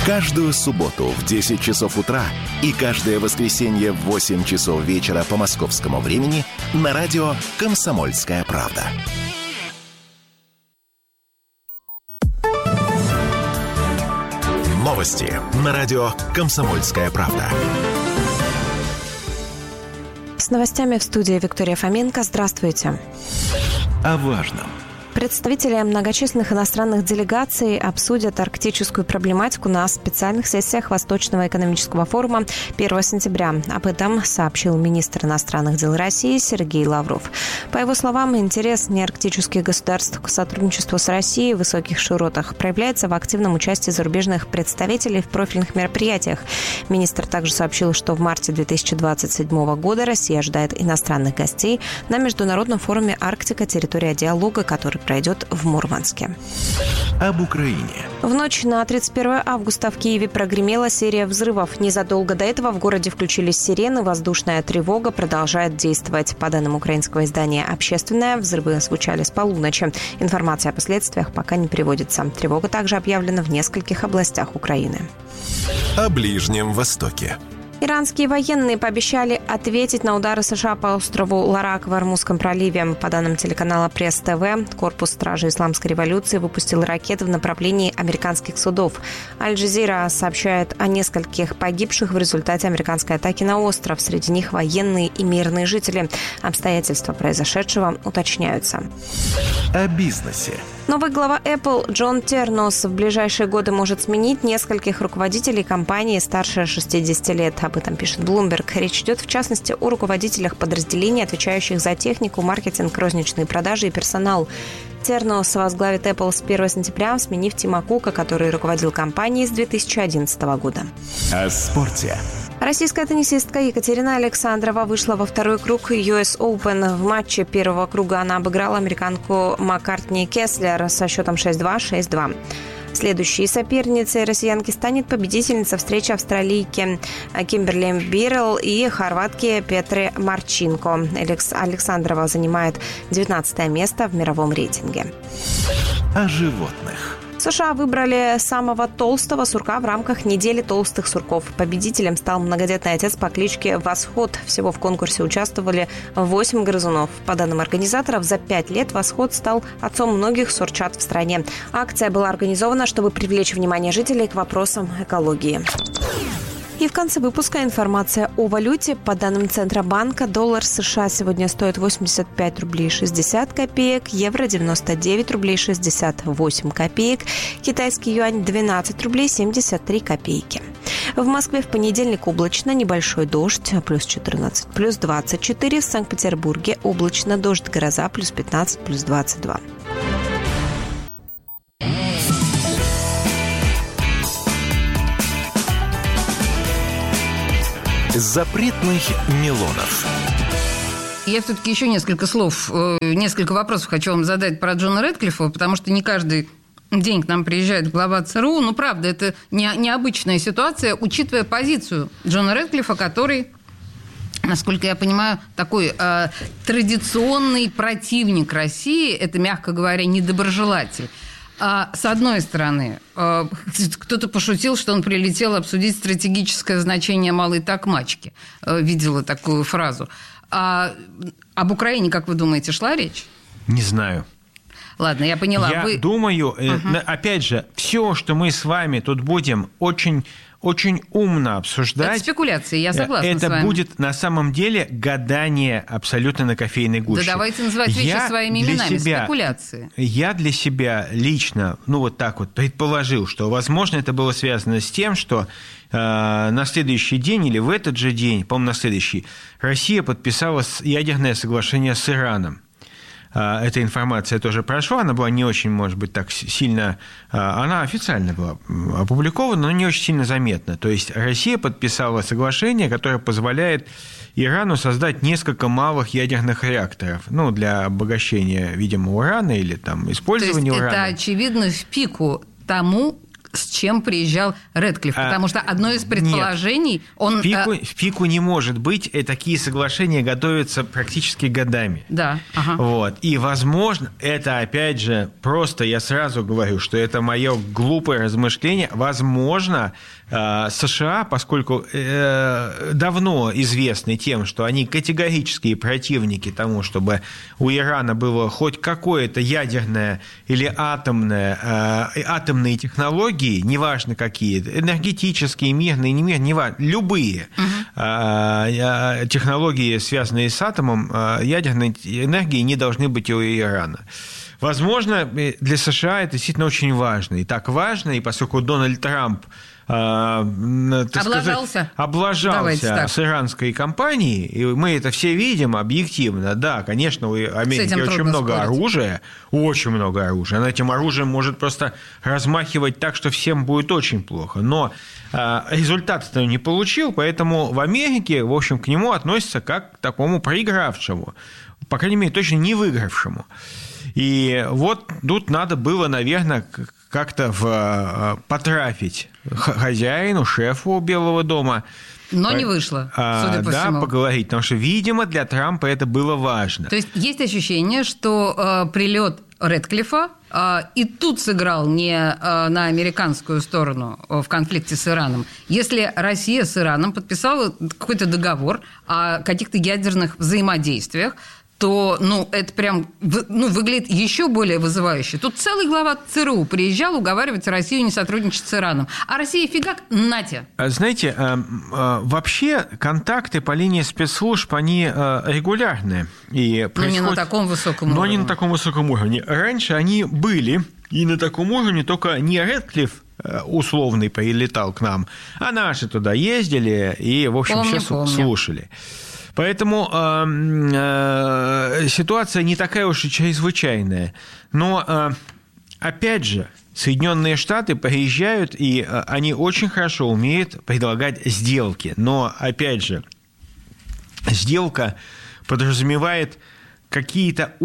Каждую субботу в 10 часов утра и каждое воскресенье в 8 часов вечера по московскому времени на радио «Комсомольская правда». Новости на радио «Комсомольская правда». С новостями в студии Виктория Фоменко. Здравствуйте. О важном. Представители многочисленных иностранных делегаций обсудят арктическую проблематику на специальных сессиях Восточного экономического форума 1 сентября. Об этом сообщил министр иностранных дел России Сергей Лавров. По его словам, интерес неарктических государств к сотрудничеству с Россией в высоких широтах проявляется в активном участии зарубежных представителей в профильных мероприятиях. Министр также сообщил, что в марте 2027 года Россия ожидает иностранных гостей на международном форуме «Арктика. Территория диалога», который пройдет в Мурманске. Об Украине. В ночь на 31 августа в Киеве прогремела серия взрывов. Незадолго до этого в городе включились сирены. Воздушная тревога продолжает действовать. По данным украинского издания «Общественное», взрывы звучали с полуночи. Информация о последствиях пока не приводится. Тревога также объявлена в нескольких областях Украины. О Ближнем Востоке. Иранские военные пообещали ответить на удары США по острову Ларак в Ормузском проливе. По данным телеканала Пресс-ТВ, корпус стражи Исламской революции выпустил ракеты в направлении американских судов. Аль-Джазира сообщает о нескольких погибших в результате американской атаки на остров. Среди них военные и мирные жители. Обстоятельства произошедшего уточняются. О бизнесе. Новый глава Apple Джон Тернос в ближайшие годы может сменить нескольких руководителей компании старше 60 лет. Об этом пишет Bloomberg. Речь идет, в частности, о руководителях подразделений, отвечающих за технику, маркетинг, розничные продажи и персонал. Тернос возглавит Apple с 1 сентября, сменив Тима Кука, который руководил компанией с 2011 года. О спорте. Российская теннисистка Екатерина Александрова вышла во второй круг US Open. В матче первого круга она обыграла американку Маккартни Кеслер со счетом 6-2, 6-2. Следующей соперницей россиянки станет победительница встречи австралийки Кимберли Биррелл и хорватки Петре Марчинко. Александрова занимает 19 место в мировом рейтинге. О животных. США выбрали самого толстого сурка в рамках недели толстых сурков. Победителем стал многодетный отец по кличке Восход. Всего в конкурсе участвовали 8 грызунов. По данным организаторов, за 5 лет Восход стал отцом многих сурчат в стране. Акция была организована, чтобы привлечь внимание жителей к вопросам экологии. И в конце выпуска информация о валюте. По данным Центробанка, доллар США сегодня стоит 85 рублей 60 копеек, евро 99 рублей 68 копеек, китайский юань 12 рублей 73 копейки. В Москве в понедельник облачно, небольшой дождь, плюс 14, плюс 24. В Санкт-Петербурге облачно, дождь, гроза, плюс 15, плюс 22. Запретных Милонов. Я все-таки еще несколько вопросов хочу вам задать про Джона Рэдклиффа, потому что не каждый день к нам приезжает глава ЦРУ. Ну, правда, это необычная ситуация, учитывая позицию Джона Рэдклиффа, который, насколько я понимаю, такой традиционный противник России, это, мягко говоря, недоброжелатель. С одной стороны, кто-то пошутил, что он прилетел обсудить стратегическое значение малой Токмачки. Видела такую фразу. Об Украине, как вы думаете, шла речь? Не знаю. Ладно, я поняла. Я думаю, опять же, все, что мы с вами тут будем очень умно обсуждать. Это спекуляции, я согласна это с вами. будет на самом деле гадание абсолютно на кофейной гуще. Да давайте называть вещи своими именами. Спекуляции. Я для себя лично, вот так вот предположил, что, возможно, это было связано с тем, что на следующий день или в этот же день, по-моему, на следующий, Россия подписала ядерное соглашение с Ираном. Эта информация тоже прошла, она была не очень, может быть, так сильно... Она официально была опубликована, но не очень сильно заметна. То есть Россия подписала соглашение, которое позволяет Ирану создать несколько малых ядерных реакторов, для обогащения, видимо, урана или там использования урана. То есть это, очевидно, в пику тому, с чем приезжал Рэдклифф. Потому что одно из предположений... В пику не может быть, и такие соглашения готовятся практически годами. Да. Ага. Вот. И, возможно, это, опять же, просто я сразу говорю, что это мое глупое размышление. Возможно, США, поскольку давно известны тем, что они категорические противники тому, чтобы у Ирана было хоть какое-то ядерное или атомные технологии, неважно какие, энергетические, мирные, не мирные, неважно, любые технологии, связанные с атомом, ядерной энергии не должны быть у Ирана. Возможно, для США это действительно очень важно. И так важно, и поскольку Дональд Трамп облажался с иранской компанией, и мы это все видим объективно. Да, конечно, у Америки очень много оружия, она этим оружием может просто размахивать так, что всем будет очень плохо. Но результат-то не получил, поэтому в Америке, в общем, к нему относятся как к такому проигравшему, по крайней мере, точно не выигравшему. И вот тут надо было, наверное, как-то потрафить хозяину, шефу Белого дома. Но не вышло, судя по всему. Поговорить, потому что, видимо, для Трампа это было важно. То есть ощущение, что прилет Рэдклиффа и тут сыграл не на американскую сторону в конфликте с Ираном. Если Россия с Ираном подписала какой-то договор о каких-то ядерных взаимодействиях, то это прям выглядит еще более вызывающе. Тут целый глава ЦРУ приезжал уговаривать Россию не сотрудничать с Ираном. А Россия фигак, нате. Знаете, вообще контакты по линии спецслужб, они регулярные. Но не на таком высоком уровне. Но не на таком высоком уровне. Раньше они были и на таком уровне, только не Рэдклифф условный прилетал к нам, а наши туда ездили и, в общем, все слушали. Поэтому ситуация не такая уж и чрезвычайная. Но, опять же, Соединенные Штаты приезжают, и они очень хорошо умеют предлагать сделки. Но, опять же, сделка подразумевает какие-то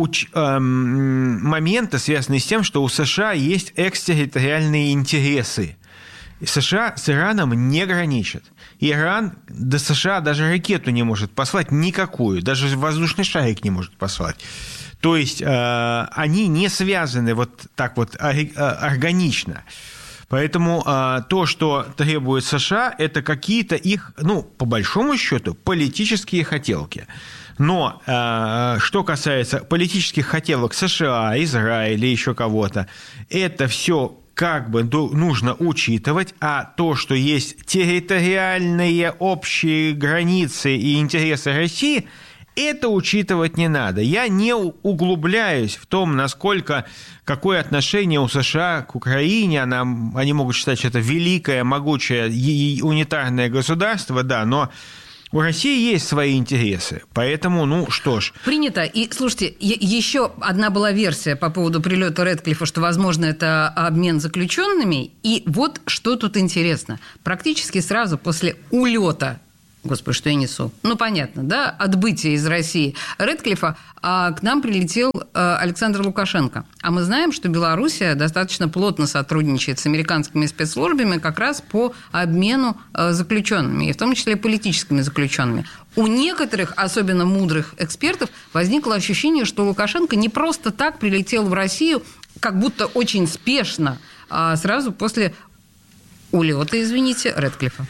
моменты, связанные с тем, что у США есть экстерриториальные интересы. США с Ираном не граничат. Иран до США даже ракету не может послать никакую, даже воздушный шарик не может послать. То есть они не связаны вот так вот органично. Поэтому то, что требует США, это какие-то их, по большому счету, политические хотелки. Но что касается политических хотелок США, Израиля, еще кого-то, это все как бы нужно учитывать, а то, что есть территориальные общие границы и интересы России, это учитывать не надо. Я не углубляюсь в том, какое отношение у США к Украине. Они могут считать, что это великое, могучее, унитарное государство, да, но у России есть свои интересы, поэтому, что ж. Принято. И, слушайте, еще одна была версия по поводу прилета Рэдклиффа, что, возможно, это обмен заключенными. И вот что тут интересно. Практически сразу после улета, господи, что я несу, понятно, да, отбытия из России Рэдклиффа, к нам прилетел Александр Лукашенко. А мы знаем, что Белоруссия достаточно плотно сотрудничает с американскими спецслужбами как раз по обмену заключенными, и в том числе политическими заключенными. У некоторых, особенно мудрых экспертов, возникло ощущение, что Лукашенко не просто так прилетел в Россию, как будто очень спешно, сразу после улета, Рэдклиффа.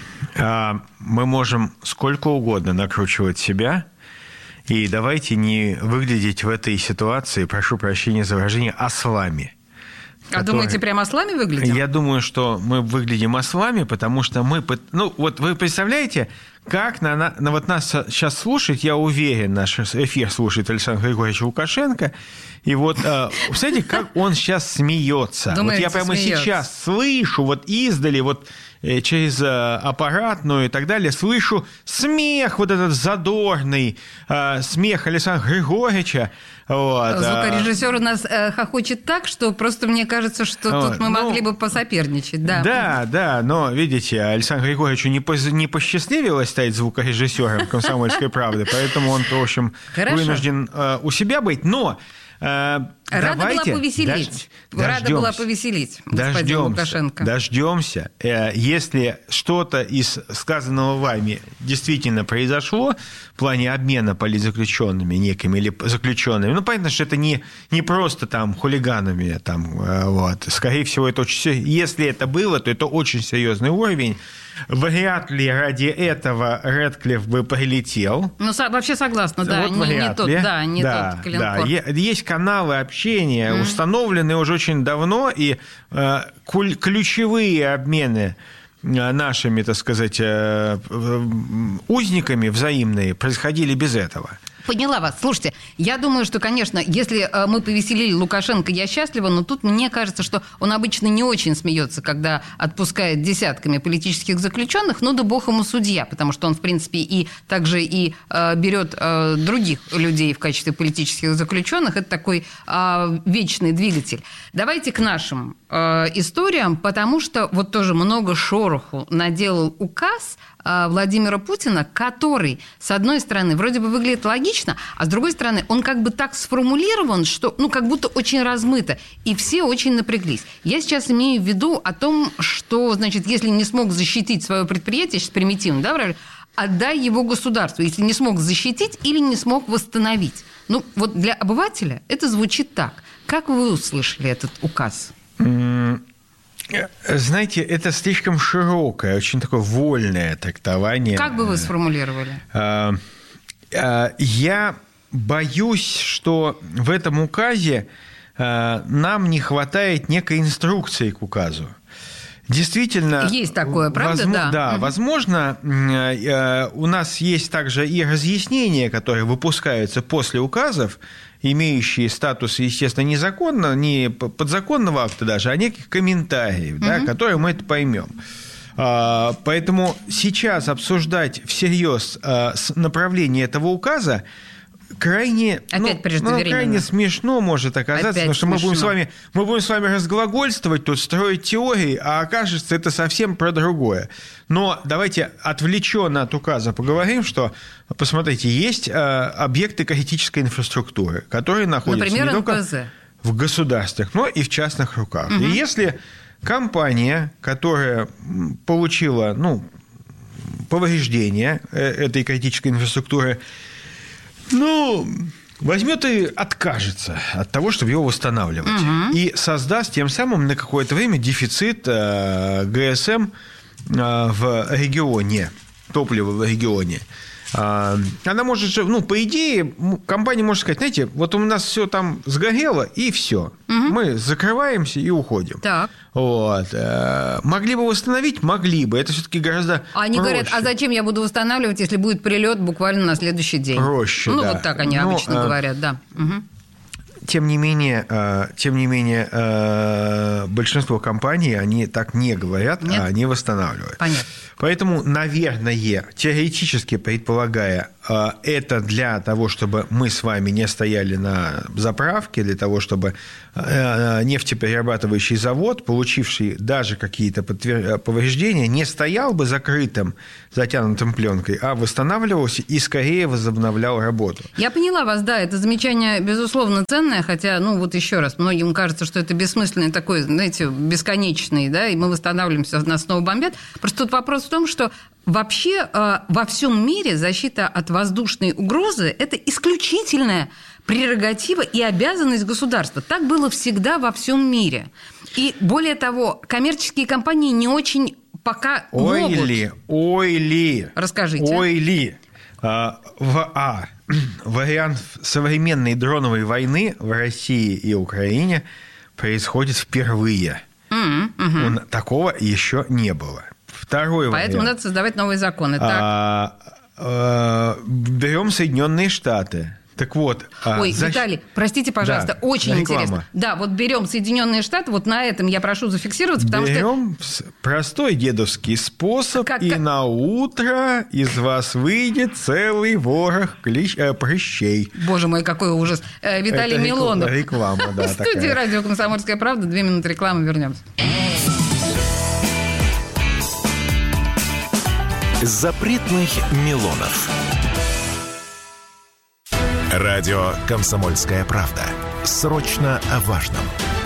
Мы можем сколько угодно накручивать себя, и давайте не выглядеть в этой ситуации, прошу прощения за выражение, ослами. Думаете, прям ослами выглядим? Я думаю, что мы выглядим ослами, потому что мы... вот вы представляете, как вот нас сейчас слушает, я уверен, наш эфир слушает Александр Григорьевич Лукашенко, и вот, представляете, как он сейчас смеется. Думаете, вот я прямо сейчас слышу, вот издали, вот через аппаратную и так далее, слышу смех, вот этот задорный смех Александра Григорьевича. Вот. Звукорежиссер у нас хохочет так, что просто мне кажется, что тут мы могли бы посоперничать. Да, но, видите, Александру Григорьевичу не посчастливилось стать звукорежиссером «Комсомольской правды», поэтому он, в общем, вынужден у себя быть. Но Рада была повеселить. Рада была повеселить господин Лукашенко. Дождемся. Если что-то из сказанного вами действительно произошло в плане обмена политзаключенными некими или заключенными, ну, понятно, что это не просто там хулиганами, там, вот. Скорее всего, это очень... Если это было, то это очень серьезный уровень. Вряд ли ради этого Рэдклифф бы прилетел. Ну, вообще согласна, да, вот не тот коленкор. Да. Есть каналы общения, установленные уже очень давно, и ключевые обмены нашими, так сказать, узниками взаимные происходили без этого. Поняла вас. Слушайте, я думаю, что, конечно, если мы повеселили Лукашенко, я счастлива, но тут мне кажется, что он обычно не очень смеется, когда отпускает десятками политических заключенных, но да бог ему судья, потому что он, в принципе, и также и берет других людей в качестве политических заключенных. Это такой вечный двигатель. Давайте к нашим историям, потому что вот тоже много шороху наделал указ Владимира Путина, который, с одной стороны, вроде бы выглядит логично, а с другой стороны, он как бы так сформулирован, что, ну, как будто очень размыто, и все очень напряглись. Я сейчас имею в виду о том, что, значит, если не смог защитить свое предприятие, сейчас примитивно, да, правильно, отдай его государству, если не смог защитить или не смог восстановить. Ну, вот для обывателя это звучит так. Как вы услышали этот указ? Знаете, это слишком широкое, очень такое вольное трактование. Как бы вы сформулировали? Я боюсь, что в этом указе нам не хватает некой инструкции к указу. Действительно... Есть такое, правда? Да, возможно, у нас есть также и разъяснения, которые выпускаются после указов, имеющие статус, естественно, не подзаконного акта даже, а неких комментариев, да, которые мы это поймем. Поэтому сейчас обсуждать всерьез направление этого указа крайне смешно может оказаться, потому что мы будем с вами разглагольствовать, тут строить теории, а окажется это совсем про другое. Но давайте отвлеченно от указа поговорим, что, посмотрите, есть объекты критической инфраструктуры, которые находятся, например, не только в государственных, но и в частных руках. И если компания, которая получила повреждение этой критической инфраструктуры, возьмет и откажется от того, чтобы его восстанавливать. И создаст тем самым на какое-то время дефицит ГСМ в регионе, топлива в регионе. Она может, по идее, компания может сказать, знаете, вот у нас все там сгорело, и все. Мы закрываемся и уходим. Так. Вот. Могли бы восстановить? Могли бы. Это все-таки гораздо Они проще. Говорят, а зачем я буду восстанавливать, если будет прилет буквально на следующий день? Проще, да. Вот так они обычно говорят, да. Тем не менее, большинство компаний, они так не говорят, а они восстанавливают. Понятно. Поэтому, наверное, теоретически предполагая, это для того, чтобы мы с вами не стояли на заправке, для того, чтобы нефтеперерабатывающий завод, получивший даже какие-то повреждения, не стоял бы закрытым, затянутым пленкой, а восстанавливался и скорее возобновлял работу. Я поняла вас, да, это замечание, безусловно, ценное, хотя, вот еще раз, многим кажется, что это бессмысленный такой, знаете, бесконечный, да, и мы восстанавливаемся, нас снова бомбят. Просто тут вопрос в том, что вообще во всем мире защита от воздушной угрозы – это исключительная прерогатива и обязанность государства. Так было всегда во всем мире. И более того, коммерческие компании не очень пока могут. Расскажите. Вариант современной дроновой войны в России и Украине происходит впервые. Такого еще не было. Второй вариант. Поэтому надо создавать новые законы. Берем Соединенные Штаты. Так вот. Виталий, простите, пожалуйста, очень интересно. Да, вот берем Соединенные Штаты, вот на этом я прошу зафиксироваться, потому берем простой дедовский способ, и на утро из вас выйдет целый ворох прыщей. Боже мой, какой ужас. Виталий Милонов. Реклама, да. В студии радио «Комсомольская правда». 2 минуты рекламы, вернемся. Запретных Милонов. Радио «Комсомольская правда». Срочно о важном.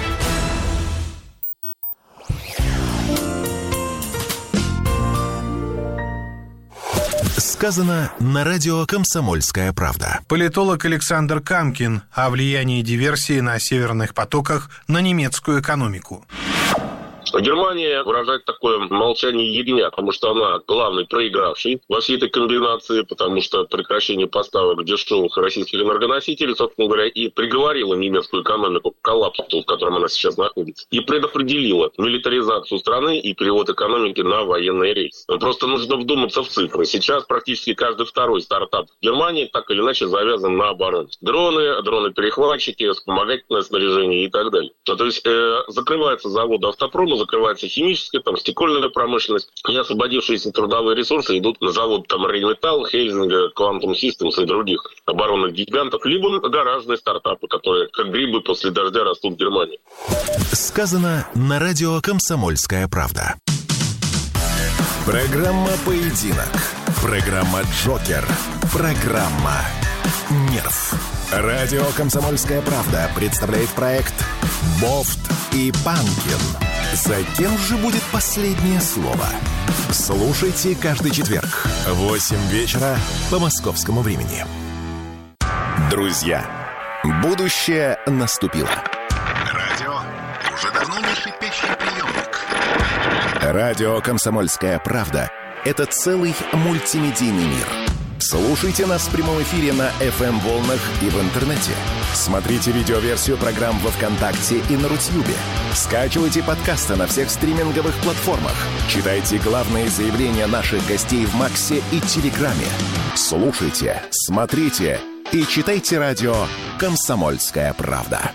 Сказано на радио «Комсомольская правда». Политолог Александр Камкин о влиянии диверсии на северных потоках на немецкую экономику. Германия выражает такое молчание ягнят, потому что она главный проигравший во всей этой комбинации, потому что прекращение поставок дешевых российских энергоносителей, собственно говоря, и приговорило немецкую экономику к коллапсу, в котором она сейчас находится, и предопределило милитаризацию страны и перевод экономики на военный рейс. Просто нужно вдуматься в цифры. Сейчас практически каждый второй стартап в Германии так или иначе завязан на оборону. Дроны-перехватчики, вспомогательное снаряжение и так далее. То есть закрываются заводы автопрома, закрывается химическая, стекольная промышленность, и освободившиеся трудовые ресурсы идут на завод Рейнметалл, Хельзинга, Quantum Systems и других оборонных гигантов, либо гаражные стартапы, которые как грибы после дождя растут в Германии. Сказано на радио «Комсомольская правда». Программа «Поединок». Программа «Джокер». Программа «Нерв». Радио «Комсомольская правда» представляет проект «Бофт и Панкин». За кем же будет последнее слово? Слушайте каждый четверг в 8 вечера по московскому времени. Друзья, будущее наступило. Радио уже давно не шипящий приемник. Радио «Комсомольская правда» — это целый мультимедийный мир. Слушайте нас в прямом эфире на FM-волнах и в интернете. Смотрите видеоверсию программ во ВКонтакте и на Рутьюбе. Скачивайте подкасты на всех стриминговых платформах. Читайте главные заявления наших гостей в Максе и Телеграме. Слушайте, смотрите и читайте радио «Комсомольская правда».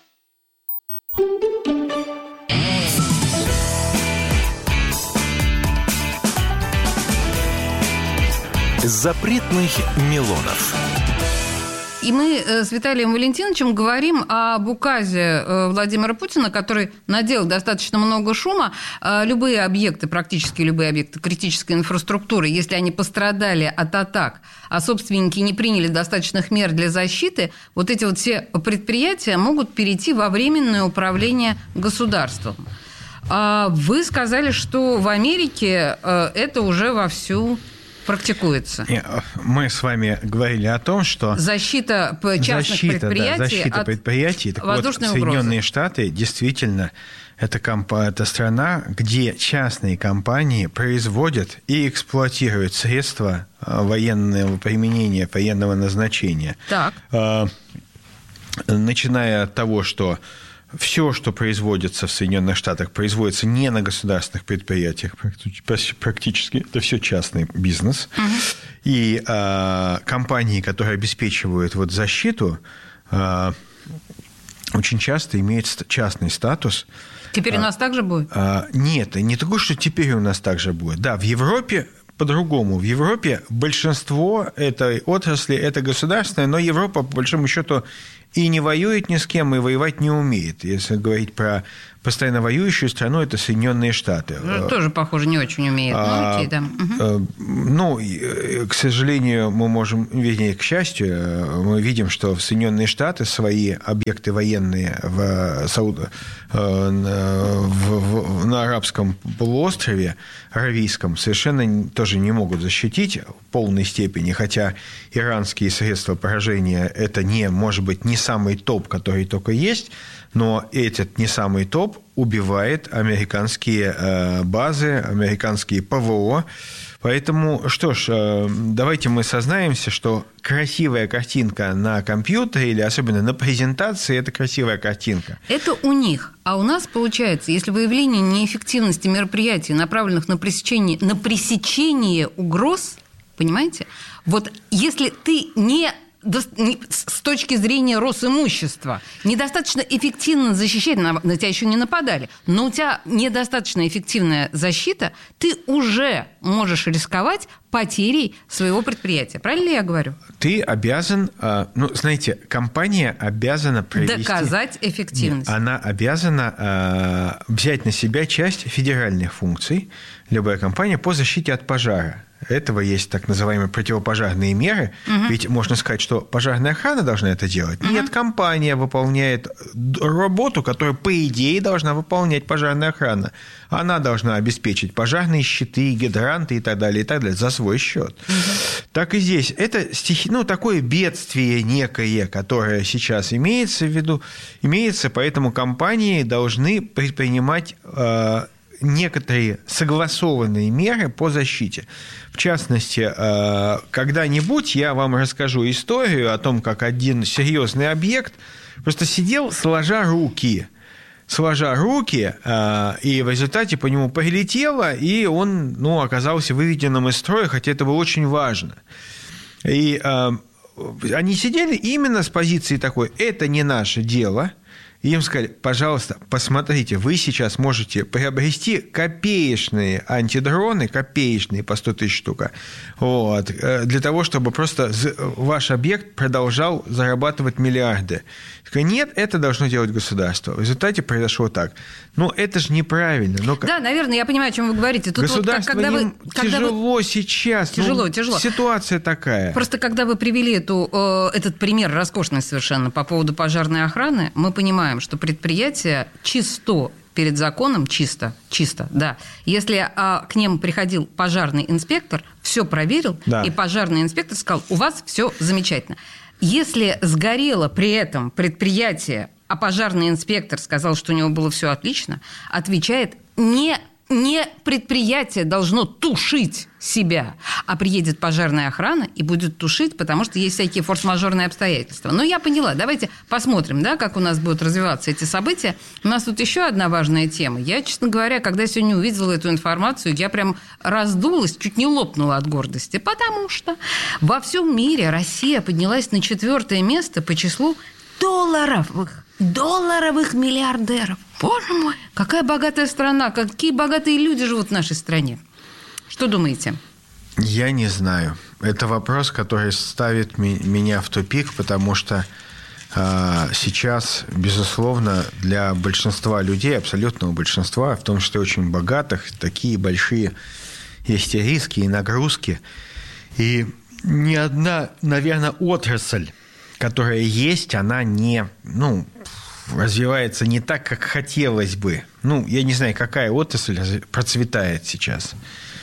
Запретных Милонов. И мы с Виталием Валентиновичем говорим об указе Владимира Путина, который наделал достаточно много шума. Любые объекты, практически любые объекты критической инфраструктуры, если они пострадали от атак, а собственники не приняли достаточных мер для защиты, вот эти вот все предприятия могут перейти во временное управление государством. Вы сказали, что в Америке это уже вовсю практикуется. Мы с вами говорили о том, что защита частных предприятий от предприятий. Так воздушной вот, угрозы. Соединенные Штаты действительно это страна, где частные компании производят и эксплуатируют средства военного применения, военного назначения. Так. Начиная от того, что все, что производится в Соединенных Штатах, производится не на государственных предприятиях, практически это все частный бизнес. Угу. И компании, которые обеспечивают защиту, очень часто имеют частный статус. Теперь у нас так же будет? Нет, не такое, что теперь у нас так же будет. Да, в Европе по-другому. В Европе большинство этой отрасли – это государственное, но Европа, по большому счету, и не воюет ни с кем, и воевать не умеет. Если говорить про постоянно воюющую страну, это Соединенные Штаты. Тоже, похоже, не очень умеет. К сожалению, мы можем, вернее, к счастью, мы видим, что в Соединенные Штаты свои объекты военные на арабском полуострове, аравийском, совершенно тоже не могут защитить в полной степени, хотя иранские средства поражения – это может быть, не самый топ, который только есть, но этот не самый топ убивает американские базы, американские ПВО. Поэтому, что ж, давайте мы сознаемся, что красивая картинка на компьютере или особенно на презентации – это красивая картинка. Это у них. А у нас, получается, если выявление неэффективности мероприятий, направленных на пресечение угроз, понимаете, вот если ты с точки зрения Росимущества недостаточно эффективно защищать, на тебя еще не нападали, но у тебя недостаточно эффективная защита, ты уже можешь рисковать потерей своего предприятия. Правильно ли я говорю? Ты обязан, знаете, компания обязана провести... Доказать эффективность. Нет, она обязана взять на себя часть федеральных функций, любая компания, по защите от пожара. Этого есть так называемые противопожарные меры. Ведь можно сказать, что пожарная охрана должна это делать. Нет, компания выполняет работу, которую, по идее, должна выполнять пожарная охрана. Она должна обеспечить пожарные щиты, гидранты и так далее, за свой счет. Так и здесь. Это такое бедствие некое, которое сейчас имеется в виду, поэтому компании должны предпринимать некоторые согласованные меры по защите. В частности, когда-нибудь я вам расскажу историю о том, как один серьезный объект просто сидел, сложа руки, и в результате по нему прилетело, и он оказался выведенным из строя, хотя это было очень важно. И они сидели именно с позиции такой: это не наше дело. И им сказали: пожалуйста, посмотрите, вы сейчас можете приобрести копеечные антидроны, копеечные по 100 тысяч штук, для того, чтобы просто ваш объект продолжал зарабатывать миллиарды. Нет, это должно делать государство. В результате произошло так. Это же неправильно. Да, наверное, я понимаю, о чем вы говорите. Тут государство тяжело сейчас. Тяжело. Ситуация такая. Просто когда вы привели этот пример роскошный совершенно по поводу пожарной охраны, мы понимаем, что предприятие чисто перед законом, чисто, да. Если к ним приходил пожарный инспектор, все проверил, да. И пожарный инспектор сказал: у вас все замечательно. Если сгорело при этом предприятие, а пожарный инспектор сказал, что у него было все отлично, отвечает: не предприятие должно тушить себя, а приедет пожарная охрана и будет тушить, потому что есть всякие форс-мажорные обстоятельства. Но я поняла. Давайте посмотрим, да, как у нас будут развиваться эти события. У нас тут еще одна важная тема. Я, честно говоря, когда сегодня увидела эту информацию, я прям раздулась, чуть не лопнула от гордости, потому что во всем мире Россия поднялась на 4-е место по числу долларовых миллиардеров. Боже мой, какая богатая страна, какие богатые люди живут в нашей стране. Что думаете? Я не знаю. Это вопрос, который ставит меня в тупик, потому что сейчас, безусловно, для большинства людей, абсолютного большинства, в том числе очень богатых, такие большие есть и риски, и нагрузки. И ни одна, наверное, отрасль, которая есть, она не, развивается не так, как хотелось бы. Я не знаю, какая отрасль процветает сейчас.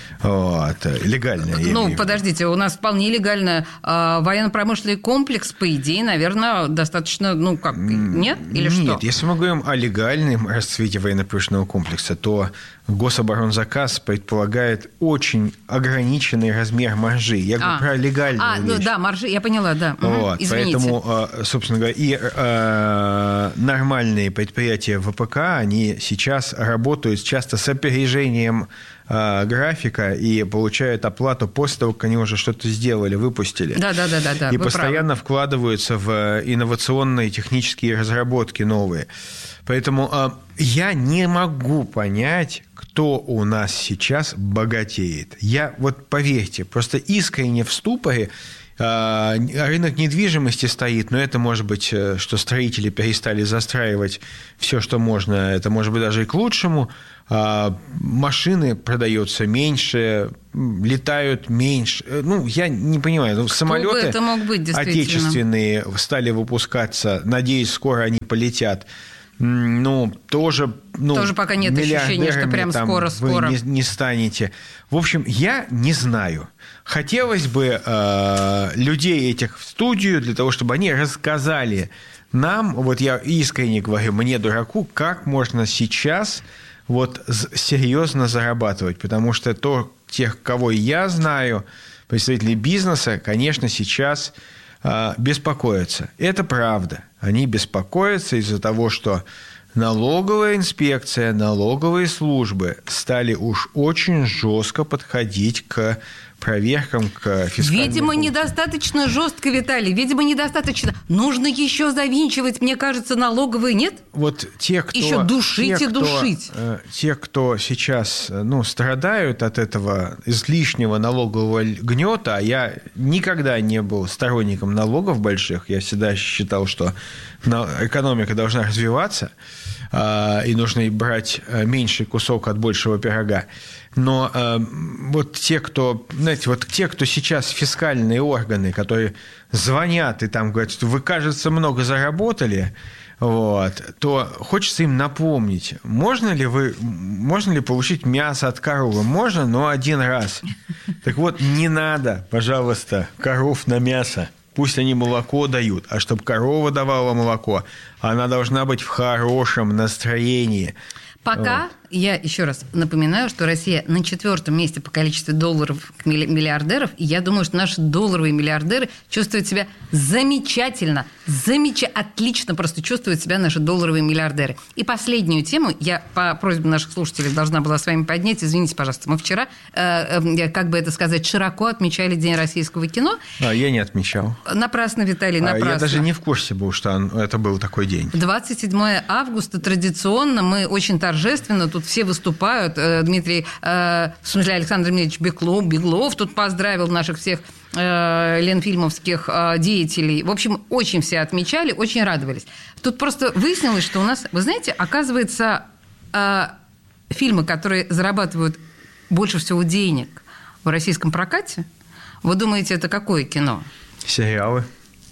Легальная. Подождите, у нас вполне легально военно-промышленный комплекс, по идее, наверное, достаточно, нет? Или что? Нет, если мы говорим о легальном расцвете военно-промышленного комплекса, то Гособоронзаказ предполагает очень ограниченный размер маржи. Я говорю про легальную вещь. Маржи, я поняла, да. Извините. Поэтому, собственно говоря, и нормальные предприятия ВПК, они сейчас работают часто с опережением графика и получают оплату после того, как они уже что-то сделали, выпустили. Да. И постоянно вкладываются в инновационные технические разработки новые. Поэтому я не могу понять, кто у нас сейчас богатеет. Поверьте, просто искренне в ступоре. Рынок недвижимости стоит, но это может быть, что строители перестали застраивать все, что можно. Это может быть даже и к лучшему. Машины продаются меньше, летают меньше. Я не понимаю. Самолеты это мог быть, отечественные стали выпускаться. Надеюсь, скоро они полетят. Тоже пока нет ощущения, что прям скоро. Вы не станете. В общем, я не знаю. Хотелось бы людей этих в студию, для того, чтобы они рассказали нам, я искренне говорю, мне, дураку, как можно сейчас серьезно зарабатывать. Потому что тех, кого я знаю, представители бизнеса, конечно, сейчас беспокоятся. Это правда. Они беспокоятся из-за того, что налоговая инспекция, налоговые службы стали уж очень жестко подходить к проверкам, к фискальной Видимо, функции. недостаточно жестко, Виталий, видимо, недостаточно. Нужно еще завинчивать, мне кажется, налоговые, нет? Вот те, кто... Еще душить и душить. Те, кто сейчас страдают от этого излишнего налогового гнета, а я никогда не был сторонником налогов больших, я всегда считал, что экономика должна развиваться, и нужно брать меньший кусок от большего пирога. Но вот те, кто, знаете, вот те, кто сейчас фискальные органы, которые звонят и там говорят, что вы, кажется, много заработали, вот, то хочется им напомнить, можно ли получить мясо от коровы? Можно, но один раз. Так вот, не надо, пожалуйста, коров на мясо. Пусть они молоко дают, а чтобы корова давала молоко, она должна быть в хорошем настроении. Пока, я еще раз напоминаю, что Россия на 4-м месте по количеству долларов миллиардеров, и я думаю, что наши долларовые миллиардеры чувствуют себя замечательно, отлично просто чувствуют себя наши долларовые миллиардеры. И последнюю тему я по просьбе наших слушателей должна была с вами поднять. Извините, пожалуйста, мы вчера, как бы это сказать, широко отмечали День российского кино. Я не отмечал. Напрасно, Виталий, напрасно. Я даже не в курсе был, что это был такой день. 27 августа традиционно мы очень торжественно, тут все выступают. Дмитрий, в смысле, Александр Дмитриевич Беглов тут поздравил наших всех ленфильмовских деятелей. В общем, очень все отмечали, очень радовались. Тут просто выяснилось, что у нас, вы знаете, оказывается, фильмы, которые зарабатывают больше всего денег в российском прокате, вы думаете, это какое кино? Сериалы?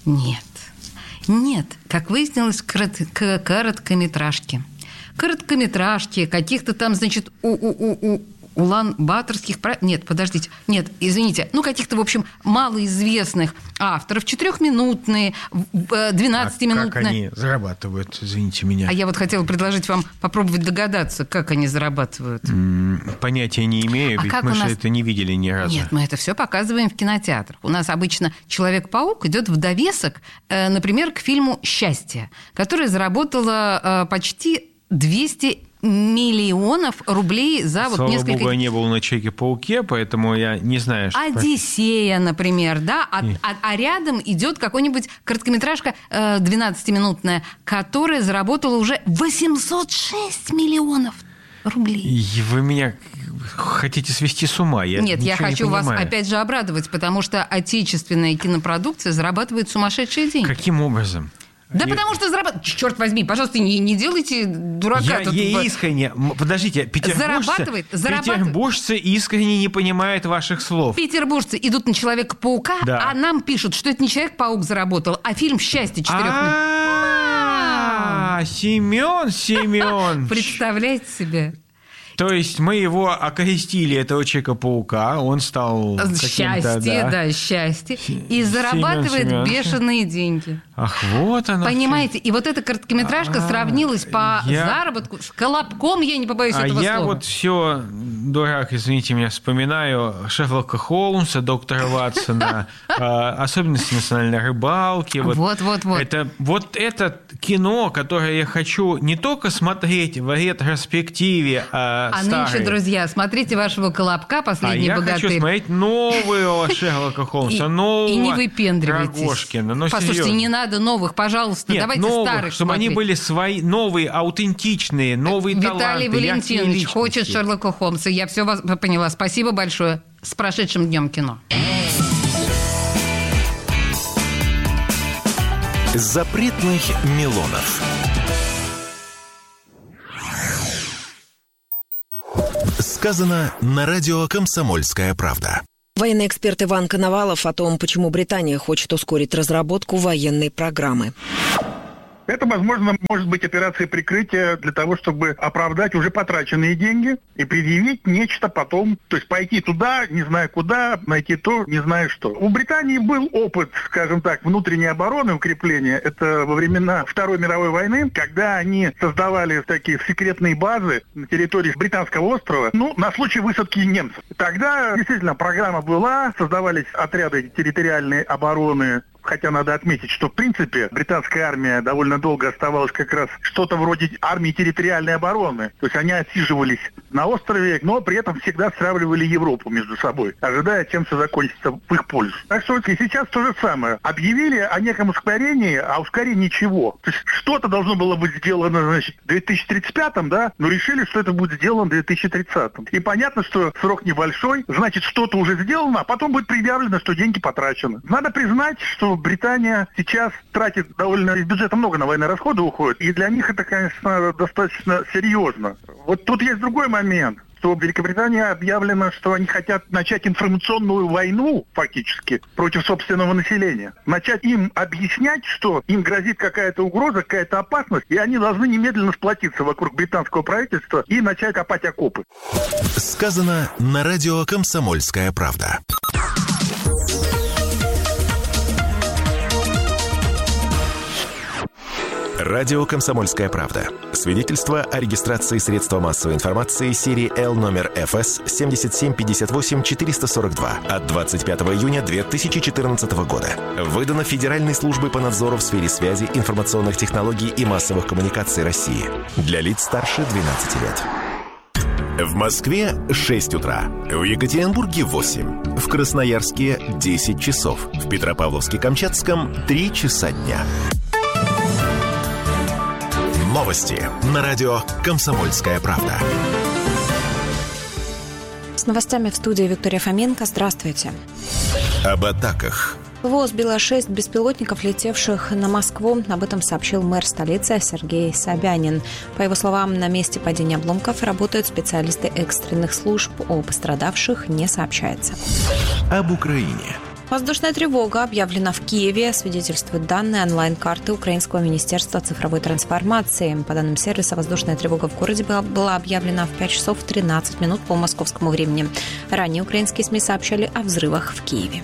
Нет. Как выяснилось, короткометражки. Короткометражки, каких-то там, значит, улан-баторских... Нет, подождите. Нет, извините. Каких-то, в общем, малоизвестных авторов. 4-минутные, 12-минутные. А как они зарабатывают, извините меня? А я вот хотела предложить вам попробовать догадаться, как они зарабатывают. Понятия не имею, ведь мы же это не видели ни разу. Нет, мы это все показываем в кинотеатрах. У нас обычно «Человек-паук» идет в довесок, например, к фильму «Счастье», который заработало почти 200 миллионов рублей за Слава несколько... богу, я не был на «Человеке-пауке», поэтому я не знаю, что... «Одиссея», например, да? А рядом идет какой-нибудь короткометражка 12-минутная, которая заработала уже 806 миллионов рублей. И вы меня хотите свести с ума? Нет, я хочу вас опять же обрадовать, потому что отечественная кинопродукция зарабатывает сумасшедшие деньги. Каким образом? Да потому что зарабатывать... Черт возьми, пожалуйста, не делайте дурака. Я искренне... Подождите, петербуржцы искренне не понимают ваших слов. Петербуржцы идут на «Человека-паука», да. А нам пишут, что это не «Человек-паук» заработал, а фильм «Счастье» 4 Семен. Представляете себе? То есть мы его окрестили, этого Человека-паука, он стал каким-то... Счастье. И зарабатывает бешеные деньги. Ах, вот оно. Понимаете? И вот эта короткометражка сравнилась по заработку с «Колобком», я не побоюсь этого слова. Я вот все, дурак, извините меня, вспоминаю Шерлока Холмса, доктора Ватсона, особенности национальной рыбалки. Вот. Это кино, которое я хочу не только смотреть в ретроспективе, нынче, друзья, смотрите вашего «Колобка», «Последний богатырь». Я хочу смотреть нового Шерлока Холмса, нового и не выпендривайтесь. Рогожкина. Послушайте, серьезно. Не надо новых, пожалуйста, Нет, давайте новых, старых чтобы смотреть. они были свои, новые, аутентичные, новые таланты. Виталий Валентинович хочет Шерлока Холмса. Я все вас поняла. Спасибо большое. С прошедшим днем кино. Запретных Милонов. Сказано на радио «Комсомольская правда». Военный эксперт Иван Коновалов о том, почему Британия хочет ускорить разработку военной программы. Это, возможно, может быть операция прикрытия для того, чтобы оправдать уже потраченные деньги и предъявить нечто потом. То есть пойти туда, не зная куда, найти то, не зная что. У Британии был опыт, скажем так, внутренней обороны, укрепления. Это во времена Второй мировой войны, когда они создавали такие секретные базы на территории Британского острова, на случай высадки немцев. Тогда действительно программа была, создавались отряды территориальной обороны, хотя надо отметить, что в принципе британская армия довольно долго оставалась как раз что-то вроде армии территориальной обороны. То есть они отсиживались на острове, но при этом всегда сравнивали Европу между собой, ожидая, чем все закончится в их пользу. Так что и сейчас то же самое. Объявили о неком ускорении, а ускорение чего? То есть что-то должно было быть сделано, значит, в 2035-м, да, но решили, что это будет сделано в 2030-м. И понятно, что срок небольшой, значит, что-то уже сделано, а потом будет предъявлено, что деньги потрачены. Надо признать, что Британия сейчас тратит довольно из бюджета много на военные расходы уходит, и для них это, конечно, достаточно серьезно. Вот тут есть другой момент, что в Великобритании объявлено, что они хотят начать информационную войну, фактически, против собственного населения. Начать им объяснять, что им грозит какая-то угроза, какая-то опасность, и они должны немедленно сплотиться вокруг британского правительства и начать копать окопы. Сказано на радио «Комсомольская правда». Радио «Комсомольская правда». Свидетельство о регистрации средства массовой информации серии L номер ФС 7758-442 от 25 июня 2014 года. Выдано Федеральной службой по надзору в сфере связи, информационных технологий и массовых коммуникаций России. Для лиц старше 12 лет. В Москве 6 утра, в Екатеринбурге 8, в Красноярске 10 часов, в Петропавловске-Камчатском 3 часа дня. Новости на радио «Комсомольская правда». С новостями в студии Виктория Фоменко. Здравствуйте. Об атаках. ПВО сбило 6 беспилотников, летевших на Москву. Об этом сообщил мэр столицы Сергей Собянин. По его словам, на месте падения обломков работают специалисты экстренных служб. О пострадавших не сообщается. Об Украине. Воздушная тревога объявлена в Киеве, свидетельствуют данные онлайн-карты Украинского министерства цифровой трансформации. По данным сервиса, воздушная тревога в городе была объявлена в 5 часов 13 минут по московскому времени. Ранее украинские СМИ сообщали о взрывах в Киеве.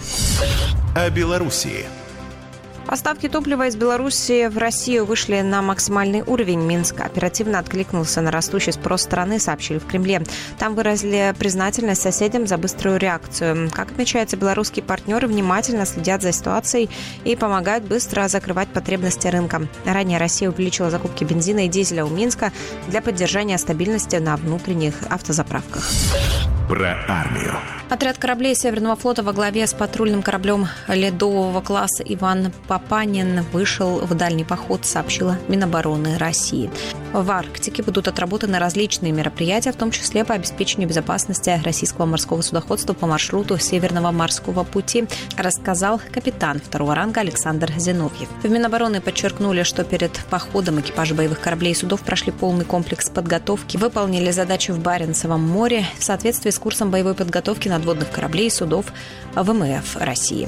О Белоруссии. Поставки топлива из Беларуси в Россию вышли на максимальный уровень. Минск оперативно откликнулся на растущий спрос страны, сообщили в Кремле. Там выразили признательность соседям за быструю реакцию. Как отмечается, белорусские партнеры внимательно следят за ситуацией и помогают быстро закрывать потребности рынка. Ранее Россия увеличила закупки бензина и дизеля у Минска для поддержания стабильности на внутренних автозаправках. Про армию. Отряд кораблей Северного флота во главе с патрульным кораблем ледового класса «Иван Папанин» вышел в дальний поход, сообщила Минобороны России. В Арктике будут отработаны различные мероприятия, в том числе по обеспечению безопасности российского морского судоходства по маршруту Северного морского пути, рассказал капитан второго ранга Александр Зиновьев. В Минобороны подчеркнули, что перед походом экипажи боевых кораблей и судов прошли полный комплекс подготовки, выполнили задачи в Баренцевом море в соответствии с курсом боевой подготовки надводных кораблей и судов ВМФ России.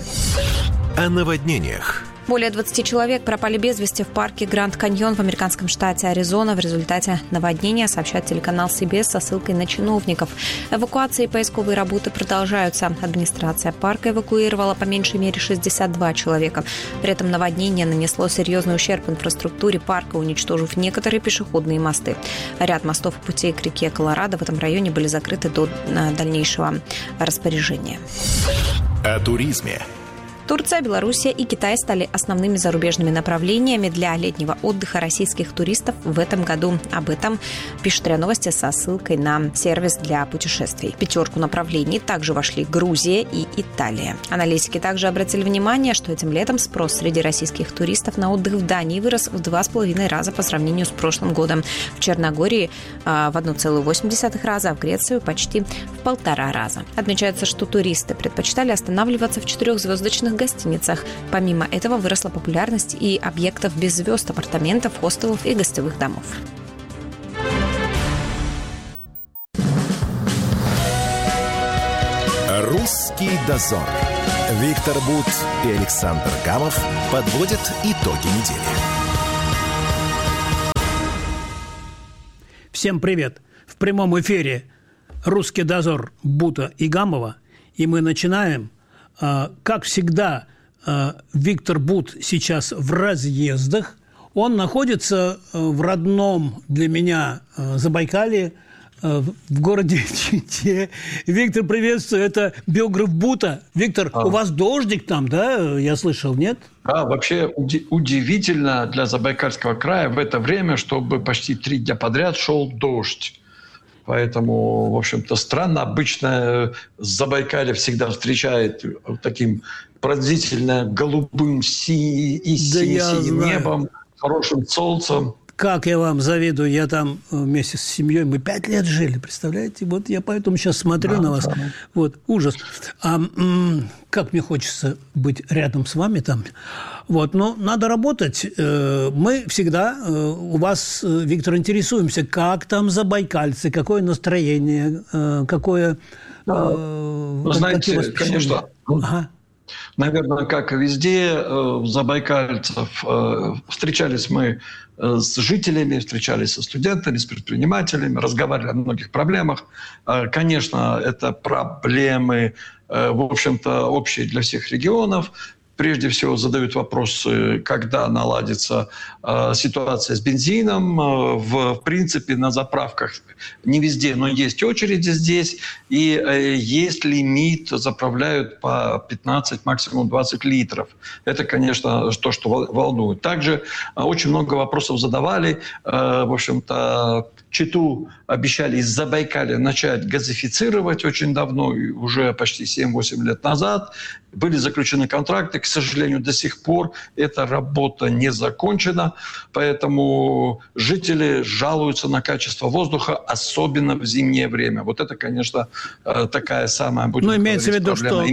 О наводнениях. Более 20 человек пропали без вести в парке Гранд Каньон в американском штате Аризона в результате наводнения, сообщает телеканал CBS со ссылкой на чиновников. Эвакуации и поисковые работы продолжаются. Администрация парка эвакуировала по меньшей мере 62 человека. При этом наводнение нанесло серьезный ущерб инфраструктуре парка, уничтожив некоторые пешеходные мосты. Ряд мостов и путей к реке Колорадо в этом районе были закрыты до дальнейшего распоряжения. О туризме. Турция, Белоруссия и Китай стали основными зарубежными направлениями для летнего отдыха российских туристов в этом году. Об этом пишет РИА Новости со ссылкой на сервис для путешествий. В пятерку направлений также вошли Грузия и Италия. Аналитики также обратили внимание, что этим летом спрос среди российских туристов на отдых в Дании вырос в 2,5 раза по сравнению с прошлым годом. В Черногории в 1,8 раза, а в Грецию почти в 1,5 раза. Отмечается, что туристы предпочитали останавливаться в 4-звездочных гостиницах. Помимо этого выросла популярность и объектов без звезд, апартаментов, хостелов и гостевых домов. Русский дозор. Виктор Бут и Александр Гамов подводят итоги недели. Всем привет! В прямом эфире «Русский дозор» Бута и Гамова. И мы начинаем. Как всегда, Виктор Бут сейчас в разъездах. Он находится в родном для меня Забайкалье, в городе Чите. Виктор, приветствую, это биограф Бута. Виктор, у вас дождик там, да, я слышал, нет? Да, вообще удивительно для Забайкальского края в это время, чтобы почти 3 дня подряд шел дождь. Поэтому, в общем-то, странно. Обычно Забайкалье всегда встречает таким пронзительно голубым синим небом, хорошим солнцем. Как я вам завидую, я там вместе с семьей, мы 5 лет жили, представляете? Вот я поэтому сейчас смотрю на вас. Вот, ужас. Как мне хочется быть рядом с вами там. Вот, но надо работать. Мы всегда у вас, Виктор, интересуемся, как там забайкальцы, какое настроение, какое... знаете, конечно... Наверное, как и везде, забайкальцев встречались мы с жителями, встречались со студентами, с предпринимателями, разговаривали о многих проблемах. Конечно, это проблемы, в общем-то, общие для всех регионов. Прежде всего задают вопросы, когда наладится ситуация с бензином. В принципе, на заправках не везде, но есть очереди здесь. И есть лимит, заправляют по 15, максимум 20 литров. Это, конечно, то, что волнует. Также очень много вопросов задавали. В общем-то, Читу обещали из Забайкалья начать газифицировать очень давно, уже почти 7-8 лет назад. Были заключены контракты. К сожалению, до сих пор эта работа не закончена. Поэтому жители жалуются на качество воздуха, особенно в зимнее время. Вот это, конечно, такая самая... Ну, имеется в виду, что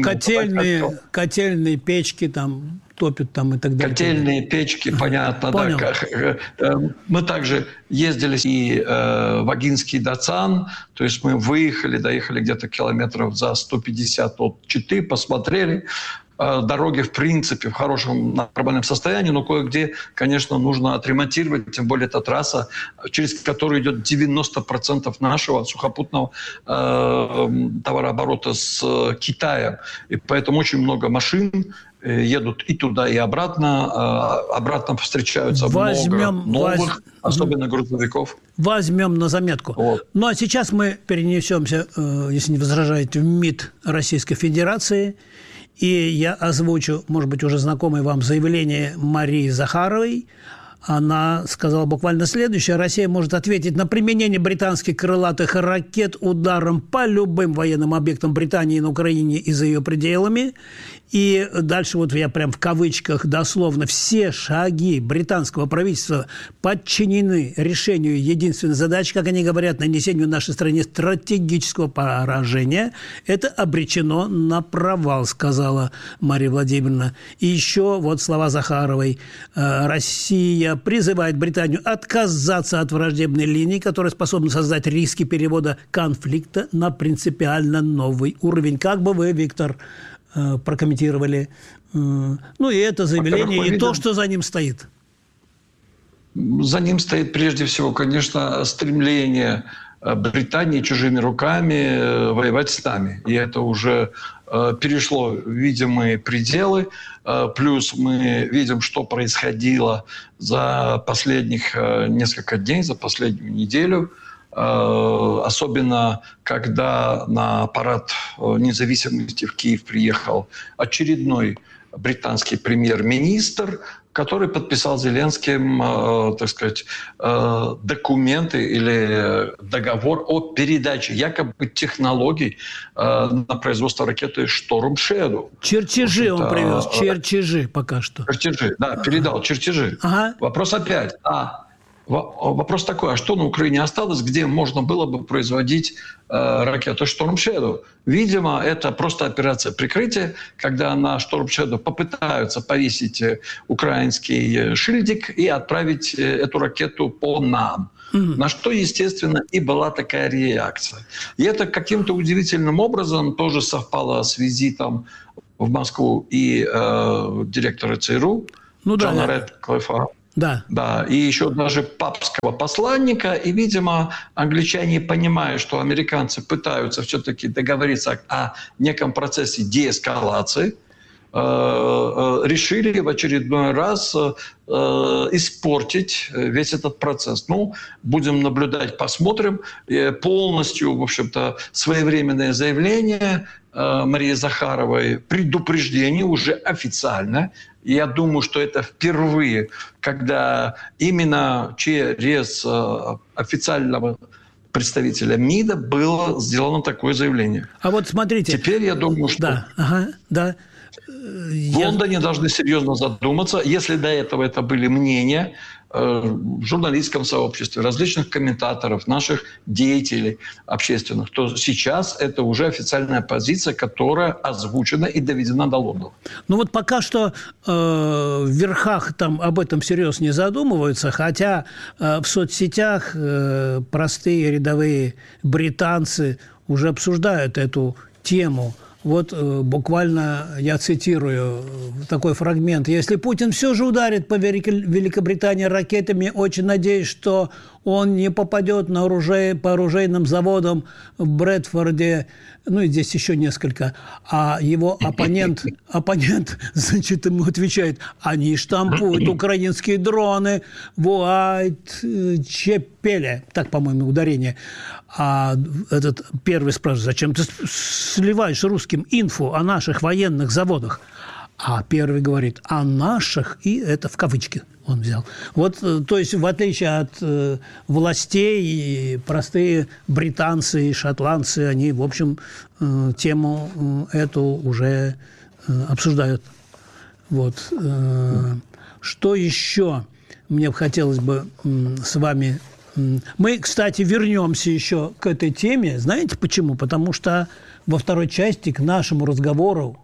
котельные печки там... топят там и так далее. Котельные печки, понятно. Понял. Да. Мы также ездили и в Агинский Дацан, то есть мы доехали где-то километров за 150 от Читы, посмотрели. Дороги, в принципе, в хорошем нормальном состоянии, но кое-где, конечно, нужно отремонтировать, тем более эта трасса, через которую идет 90% нашего сухопутного товарооборота с Китаем. И поэтому очень много машин едут и туда, и обратно. Обратно встречаются много новых, особенно грузовиков. Возьмем на заметку. Вот. Ну, а сейчас мы перенесемся, если не возражаете, в МИД Российской Федерации. И я озвучу, может быть, уже знакомое вам заявление Марии Захаровой. Она сказала буквально следующее. Россия может ответить на применение британских крылатых ракет ударом по любым военным объектам Британии на Украине и за ее пределами. И дальше вот я прям в кавычках дословно: все шаги британского правительства подчинены решению единственной задачи, как они говорят, нанесению нашей стране стратегического поражения. Это обречено на провал, сказала Мария Владимировна. И еще вот слова Захаровой. Россия призывает Британию отказаться от враждебной линии, которая способна создать риски перевода конфликта на принципиально новый уровень. Как бы вы, Виктор, прокомментировали, ну и это заявление, и то, что за ним стоит? За ним стоит прежде всего, конечно, стремление Британии чужими руками воевать с нами. И это уже перешло видимые пределы. Плюс мы видим, что происходило за последних несколько дней, за последнюю неделю. Особенно, когда на парад независимости в Киев приехал очередной британский премьер-министр, который подписал с Зеленским, так сказать, документы или договор о передаче якобы технологий на производство ракеты «Шторм Шэдоу». Чертежи он привез, чертежи пока что. Чертежи, да, передал чертежи. Ага. Вопрос опять, вопрос такой, а что на Украине осталось, где можно было бы производить ракету «Шторм Шэдоу»? Видимо, это просто операция прикрытия, когда на «Шторм Шэдоу» попытаются повесить украинский шильдик и отправить эту ракету по нам. На что, естественно, и была такая реакция. И это каким-то удивительным образом тоже совпало с визитом в Москву и директора ЦРУ Джона Рэдклиффа. Да. Да, и еще даже папского посланника. И, видимо, англичане, понимая, что американцы пытаются все-таки договориться о неком процессе деэскалации, решили в очередной раз испортить весь этот процесс. Ну, будем наблюдать, посмотрим. Полностью, в общем-то, своевременное заявление Марии Захаровой, предупреждение уже официально. Я думаю, что это впервые, когда именно через официального представителя МИДа было сделано такое заявление. А вот смотрите. Теперь я думаю, что в Лондоне должны серьезно задуматься. Если до этого это были мнения в журналистском сообществе, различных комментаторов, наших деятелей общественных, то сейчас это уже официальная позиция, которая озвучена и доведена до Лондона. Ну вот пока что в верхах там об этом серьезно не задумываются, хотя в соцсетях простые рядовые британцы уже обсуждают эту тему. Вот буквально я цитирую такой фрагмент. «Если Путин все же ударит по Великобритании ракетами, очень надеюсь, что он не попадет по оружейным заводам в Брэдфорде». Ну, и здесь еще несколько. А его оппонент, значит, ему отвечает: «Они штампуют украинские дроны в Уайт-Чепеле». Так, по-моему, ударение. А этот первый спрашивает: «Зачем ты сливаешь русским инфу о наших военных заводах?» А первый говорит: «о наших», и это в кавычки он взял. Вот, то есть, в отличие от властей, простые британцы и шотландцы, они, в общем, тему эту уже обсуждают. Вот. Что еще мне хотелось бы с вами... Мы, кстати, вернемся еще к этой теме. Знаете почему? Потому что во второй части к нашему разговору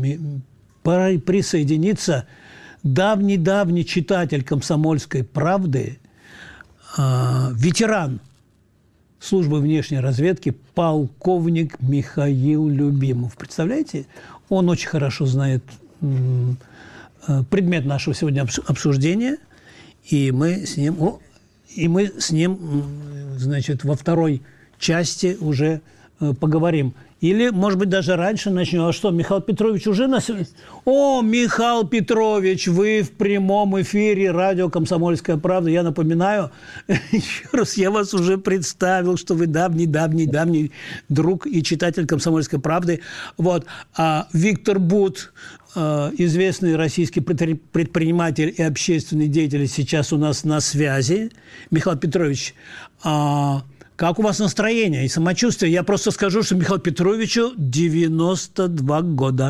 присоединится давний читатель «Комсомольской правды», ветеран службы внешней разведки, полковник Михаил Любимов. Представляете? Он очень хорошо знает предмет нашего сегодня обсуждения, и мы с ним, значит, во второй части уже поговорим. Или, может быть, даже раньше начнем. А что, Михаил Петрович уже на связи? О, Михаил Петрович, вы в прямом эфире радио «Комсомольская правда». Я напоминаю, еще раз, я вас уже представил, что вы давний друг и читатель «Комсомольской правды». Вот. А Виктор Бут, известный российский предприниматель и общественный деятель, сейчас у нас на связи. Михаил Петрович, как у вас настроение и самочувствие? Я просто скажу, что Михаилу Петровичу 92 года.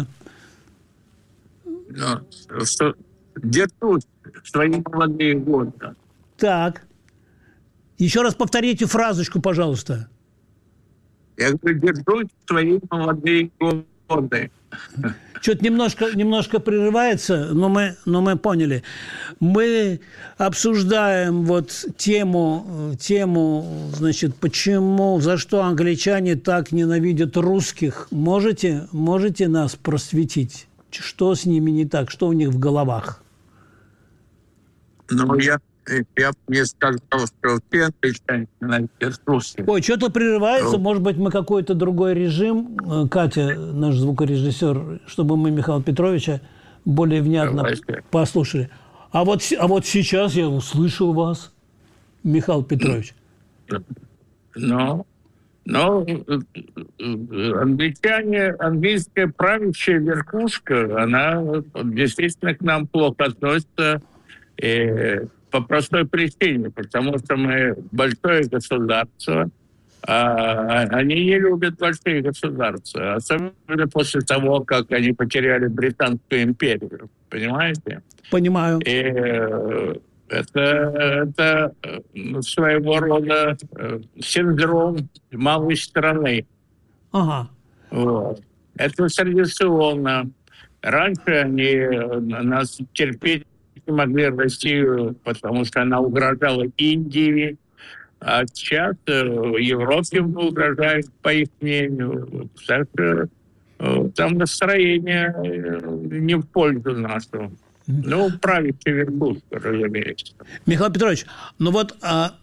Держусь свои молодые годы. Так. Еще раз повторите фразочку, пожалуйста. Я говорю, держусь свои молодые годы. Что-то немножко прерывается, но мы поняли. Мы обсуждаем вот тему, значит, почему, за что англичане так ненавидят русских. Можете нас просветить? Что с ними не так? Что у них в головах? Ну, я не сказал, что все англичане ненавидят русских. Ой, что-то прерывается. Может быть, мы какой-то другой режим. Катя, наш звукорежиссер, чтобы мы Михаила Петровича более внятно послушали. А вот сейчас я услышал вас, Михаил Петрович. Англичане, английская правящая верхушка, она действительно к нам плохо относится. По простой причине, потому что мы большое государство, а они не любят большие государства, особенно после того, как они потеряли Британскую империю. Понимаете? Понимаю. И это своего рода синдром малой страны. Ага. Вот. Это традиционно. Раньше они нас терпеть не могли Россию, потому что она угрожала Индии, а сейчас Европе угрожает, по их мнению. Так что там настроение не в пользу нашу. Ну, правящая верхушка, разумеется. Михаил Петрович, ну вот